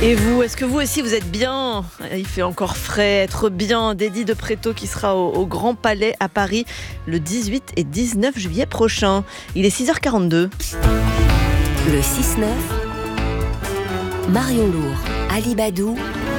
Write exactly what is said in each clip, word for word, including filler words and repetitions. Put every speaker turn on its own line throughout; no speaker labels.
Et vous, est-ce que vous aussi vous êtes bien ? Il fait encore frais, être bien. Dédi de Préto qui sera au, au Grand Palais à Paris le dix-huit et dix-neuf juillet prochain. Il est six heures quarante-deux.
Le six neuf, Marion Lourd, Ali Badou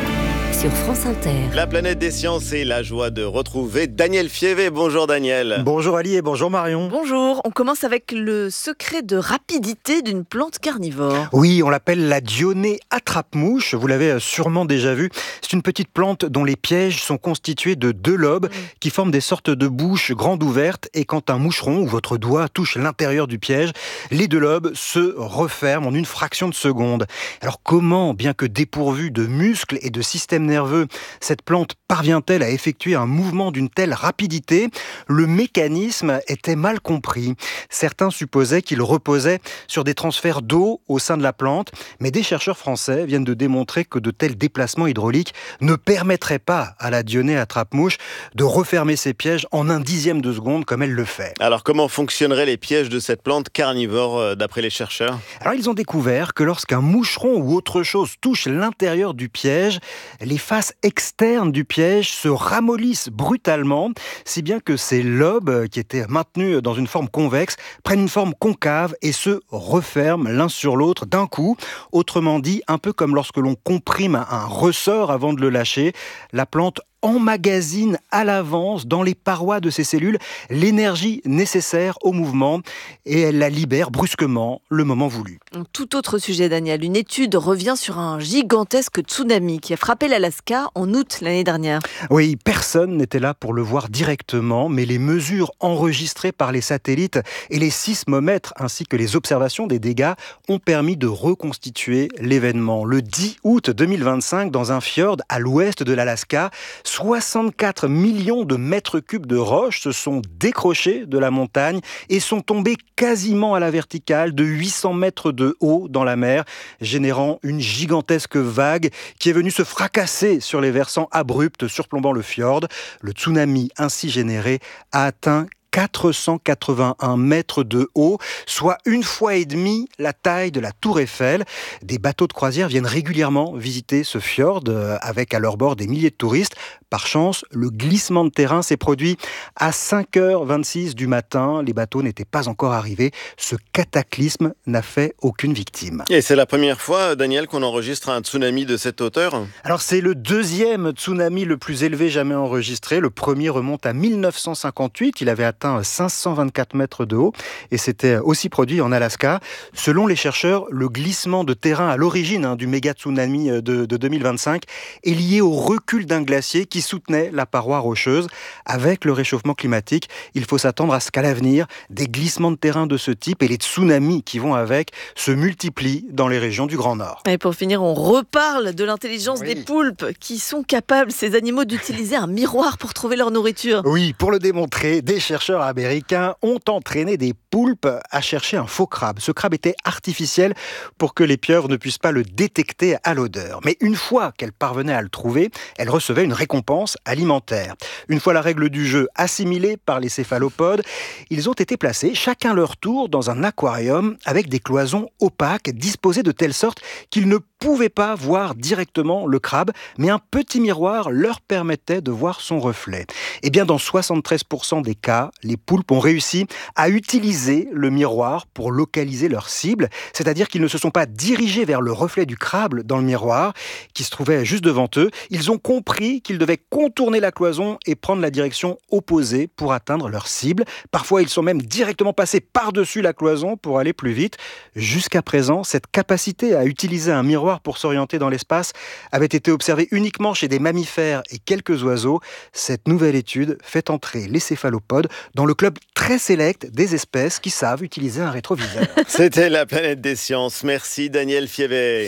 sur France Inter.
La planète des sciences et la joie de retrouver Daniel Fievé. Bonjour Daniel.
Bonjour Ali et bonjour Marion.
Bonjour, on commence avec le secret de rapidité d'une plante carnivore.
Oui, on l'appelle la Dionée attrape-mouche, vous l'avez sûrement déjà vu. C'est une petite plante dont les pièges sont constitués de deux lobes mmh. qui forment des sortes de bouches grandes ouvertes, et quand un moucheron ou votre doigt touche l'intérieur du piège, les deux lobes se referment en une fraction de seconde. Alors comment, bien que dépourvue de muscles et de système nerveux, cette plante parvient-elle à effectuer un mouvement d'une telle rapidité ? Le mécanisme était mal compris. Certains supposaient qu'il reposait sur des transferts d'eau au sein de la plante, mais des chercheurs français viennent de démontrer que de tels déplacements hydrauliques ne permettraient pas à la Dionée attrape-mouche de refermer ses pièges en un dixième de seconde comme elle le fait.
Alors comment fonctionneraient les pièges de cette plante carnivore d'après les chercheurs ?
Alors ils ont découvert que lorsqu'un moucheron ou autre chose touche l'intérieur du piège, les faces externes du piège se ramollissent brutalement, si bien que ces lobes, qui étaient maintenus dans une forme convexe, prennent une forme concave et se referment l'un sur l'autre d'un coup. Autrement dit, un peu comme lorsque l'on comprime un ressort avant de le lâcher, la plante emmagasine à l'avance dans les parois de ses cellules l'énergie nécessaire au mouvement et elle la libère brusquement le moment voulu.
Tout autre sujet, Daniel. Une étude revient sur un gigantesque tsunami qui a frappé l'Alaska en août l'année dernière.
Oui, personne n'était là pour le voir directement, mais les mesures enregistrées par les satellites et les sismomètres ainsi que les observations des dégâts ont permis de reconstituer l'événement. Le dix août deux mille vingt-cinq, dans un fjord à l'ouest de l'Alaska, soixante-quatre millions de mètres cubes de roches se sont décrochés de la montagne et sont tombés quasiment à la verticale de huit cents mètres de haut dans la mer, générant une gigantesque vague qui est venue se fracasser sur les versants abrupts surplombant le fjord. Le tsunami ainsi généré a atteint quatre cent quatre-vingt-un mètres de haut, soit une fois et demie la taille de la Tour Eiffel. Des bateaux de croisière viennent régulièrement visiter ce fjord avec à leur bord des milliers de touristes. Par chance, le glissement de terrain s'est produit à cinq heures vingt-six du matin. Les bateaux n'étaient pas encore arrivés. Ce cataclysme n'a fait aucune victime.
Et c'est la première fois, Daniel, qu'on enregistre un tsunami de cette hauteur ?
Alors c'est le deuxième tsunami le plus élevé jamais enregistré. Le premier remonte à mille neuf cent cinquante-huit. Il avait atteint cinq cent vingt-quatre mètres de haut et c'était aussi produit en Alaska. Selon les chercheurs, le glissement de terrain à l'origine hein, du méga tsunami de, de deux mille vingt-cinq est lié au recul d'un glacier qui soutenait la paroi rocheuse. Avec le réchauffement climatique, il faut s'attendre à ce qu'à l'avenir, des glissements de terrain de ce type et les tsunamis qui vont avec se multiplient dans les régions du Grand Nord.
Et pour finir, on reparle de l'intelligence oui. des poulpes qui sont capables, ces animaux, d'utiliser un miroir pour trouver leur nourriture.
Oui, pour le démontrer, des chercheurs américains ont entraîné des poulpes à chercher un faux crabe. Ce crabe était artificiel pour que les pieuvres ne puissent pas le détecter à l'odeur. Mais une fois qu'elles parvenaient à le trouver, elles recevaient une récompense alimentaire. Une fois la règle du jeu assimilée par les céphalopodes, ils ont été placés, chacun leur tour, dans un aquarium avec des cloisons opaques disposées de telle sorte qu'ils ne pouvaient pas voir directement le crabe, mais un petit miroir leur permettait de voir son reflet. Et bien dans soixante-treize pour cent des cas, les poulpes ont réussi à utiliser le miroir pour localiser leur cible, c'est-à-dire qu'ils ne se sont pas dirigés vers le reflet du crabe dans le miroir, qui se trouvait juste devant eux. Ils ont compris qu'ils devaient contourner la cloison et prendre la direction opposée pour atteindre leur cible. Parfois, ils sont même directement passés par-dessus la cloison pour aller plus vite. Jusqu'à présent, cette capacité à utiliser un miroir pour s'orienter dans l'espace avait été observée uniquement chez des mammifères et quelques oiseaux. Cette nouvelle étude fait entrer les céphalopodes dans le club très sélect des espèces qui savent utiliser un rétroviseur.
C'était la planète des sciences. Merci Daniel Fievé.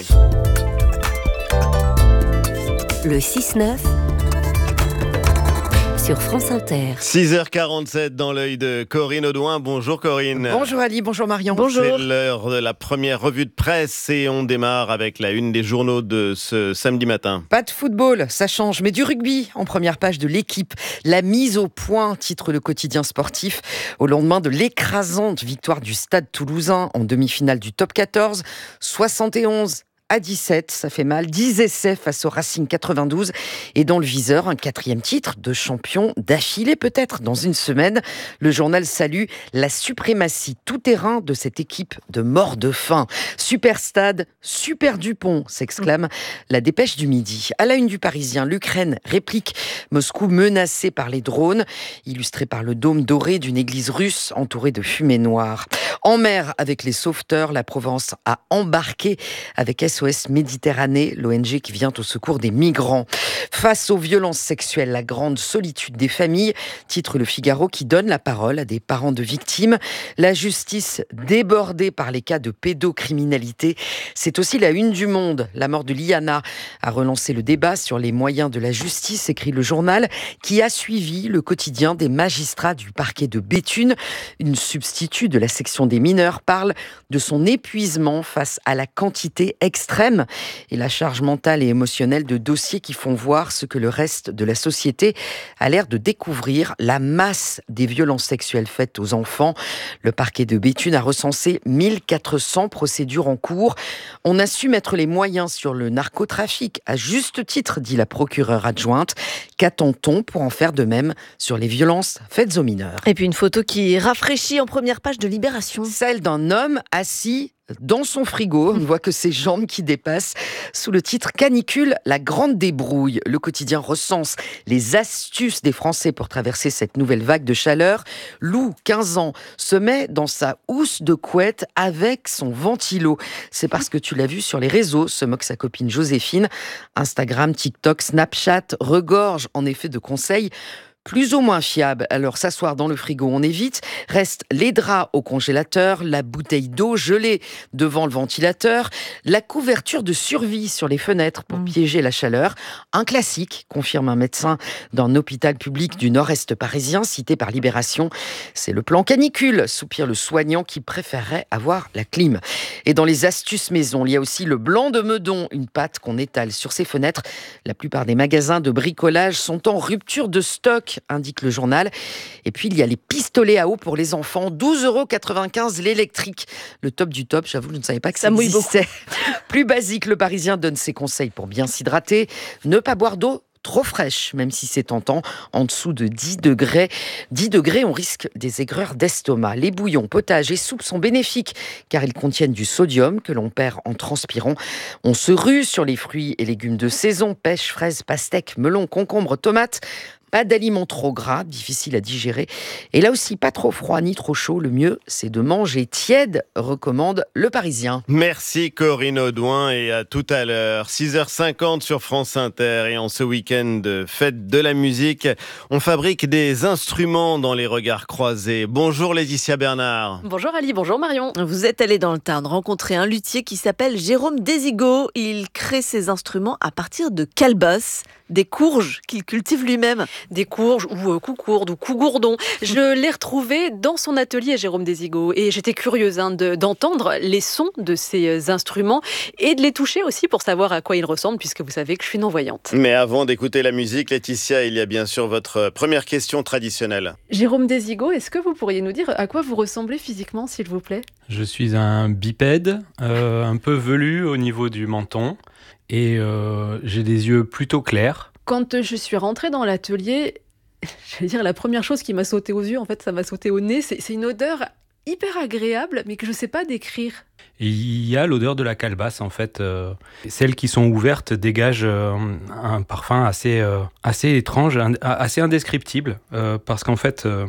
Le six neuf sur France Inter.
six heures quarante-sept dans l'œil de Corinne Audouin. Bonjour Corinne.
Bonjour Ali, bonjour Marion.
Bonjour.
C'est l'heure de la première revue de presse et on démarre avec la une des journaux de ce samedi matin.
Pas de football, ça change, mais du rugby en première page de l'Équipe. La mise au point, titre le quotidien sportif, au lendemain de l'écrasante victoire du Stade Toulousain en demi-finale du top quatorze, soixante et onze à dix-sept, ça fait mal. dix essais face au Racing quatre-vingt-douze. Et dans le viseur, un quatrième titre de champion d'affilée peut-être. Dans une semaine, le journal salue la suprématie tout-terrain de cette équipe de morts de faim. Super stade, super Dupont, s'exclame la Dépêche du Midi. À la une du Parisien, l'Ukraine réplique Moscou menacé par les drones, illustré par le dôme doré d'une église russe entourée de fumée noire. En mer, avec les sauveteurs, la Provence a embarqué avec S O S Méditerranée, l'O N G qui vient au secours des migrants. Face aux violences sexuelles, la grande solitude des familles, titre Le Figaro qui donne la parole à des parents de victimes. La justice débordée par les cas de pédocriminalité. C'est aussi la une du Monde. La mort de Liana a relancé le débat sur les moyens de la justice, écrit le journal, qui a suivi le quotidien des magistrats du parquet de Béthune. Une substitut de la section des mineurs parle de son épuisement face à la quantité extrême et la charge mentale et émotionnelle de dossiers qui font voir ce que le reste de la société a l'air de découvrir, la masse des violences sexuelles faites aux enfants. Le parquet de Béthune a recensé mille quatre cents procédures en cours. On a su mettre les moyens sur le narcotrafic, à juste titre, dit la procureure adjointe. Qu'attend-on pour en faire de même sur les violences faites aux mineurs ?
Et puis une photo qui rafraîchit en première page de Libération.
Celle d'un homme assis dans son frigo. On ne voit que ses jambes qui dépassent. Sous le titre Canicule, la grande débrouille. Le quotidien recense les astuces des Français pour traverser cette nouvelle vague de chaleur. Lou, quinze ans, se met dans sa housse de couette avec son ventilo. C'est parce que tu l'as vu sur les réseaux, se moque sa copine Joséphine. Instagram, TikTok, Snapchat regorgent en effet de conseils plus ou moins fiable. Alors s'asseoir dans le frigo, on évite. Restent les draps au congélateur, la bouteille d'eau gelée devant le ventilateur, la couverture de survie sur les fenêtres pour mmh. piéger la chaleur. Un classique, confirme un médecin d'un hôpital public du nord-est parisien, cité par Libération. C'est le plan canicule, soupire le soignant qui préférerait avoir la clim. Et dans les astuces maison, il y a aussi le blanc de Meudon, une pâte qu'on étale sur ses fenêtres. La plupart des magasins de bricolage sont en rupture de stock, indique le journal. Et puis, il y a les pistolets à eau pour les enfants. douze euros quatre-vingt-quinze l'électrique. Le top du top, j'avoue, je ne savais pas que ça, ça existait. Plus basique, le Parisien donne ses conseils pour bien s'hydrater. Ne pas boire d'eau trop fraîche, même si c'est tentant. En dessous de dix degrés, dix degrés, on risque des aigreurs d'estomac. Les bouillons, potages et soupes sont bénéfiques, car ils contiennent du sodium que l'on perd en transpirant. On se rue sur les fruits et légumes de saison, pêche, fraises, pastèques, melons, concombres, tomates. Pas d'aliments trop gras, difficiles à digérer. Et là aussi, pas trop froid ni trop chaud. Le mieux, c'est de manger tiède, recommande le Parisien.
Merci Corinne Audouin et à tout à l'heure. six heures cinquante sur France Inter et en ce week-end de fête de la musique, on fabrique des instruments dans les regards croisés. Bonjour Laetitia Bernard.
Bonjour Ali, bonjour Marion.
Vous êtes allé dans le Tarn rencontrer un luthier qui s'appelle Jérôme Desigo. Il crée ses instruments à partir de calebasses, des courges qu'il cultive lui-même.
Des courges ou euh, coucourdes ou cougourdons. Je l'ai retrouvé dans son atelier, Jérôme Desigo, et j'étais curieuse hein, de, d'entendre les sons de ces instruments et de les toucher aussi pour savoir à quoi ils ressemblent, puisque vous savez que je suis non-voyante.
Mais avant d'écouter la musique, Laetitia, il y a bien sûr votre première question traditionnelle.
Jérôme Desigo, est-ce que vous pourriez nous dire à quoi vous ressemblez physiquement, s'il vous plaît ?
Je suis un bipède, euh, un peu velu au niveau du menton, et euh, j'ai des yeux plutôt clairs.
Quand je suis rentrée dans l'atelier, j'allais dire la première chose qui m'a sauté aux yeux, en fait ça m'a sauté au nez, c'est, c'est une odeur hyper agréable, mais que je ne sais pas décrire.
Et il y a l'odeur de la calebasse en fait. Euh, celles qui sont ouvertes dégagent euh, un parfum assez, euh, assez étrange, un, assez indescriptible, euh, parce qu'en fait, euh,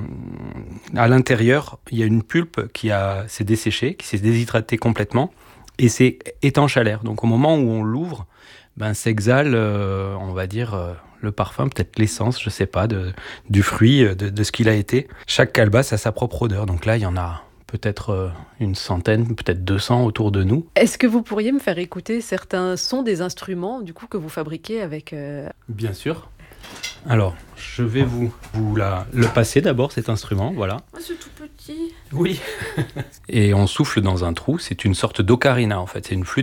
à l'intérieur, il y a une pulpe qui a, s'est desséchée, qui s'est déshydratée complètement, et c'est étanche à l'air. Donc au moment où on l'ouvre, ben, s'exhale, euh, on va dire, euh, le parfum, peut-être l'essence, je sais pas, de, du fruit, de, de ce qu'il a été. Chaque calebasse a sa propre odeur, donc là, il y en a peut-être euh, une centaine, peut-être deux cents autour de nous.
Est-ce que vous pourriez me faire écouter certains sons des instruments, du coup, que vous fabriquez avec... Euh...
Bien sûr. Alors, je vais vous, vous la, le passer d'abord, cet instrument, voilà.
Oh, c'est tout petit.
Oui. Et on souffle dans un trou, c'est une sorte d'ocarina, en fait, c'est une flûte